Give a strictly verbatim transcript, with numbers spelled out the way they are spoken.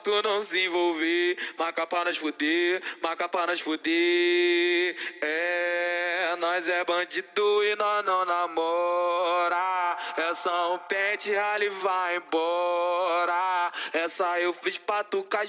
Tu não se envolver, marca pra nós fuder, marca pra nós fuder. É, nós é bandido e nós não namora. É só um pente, rally vai embora. Essa eu fiz pra tu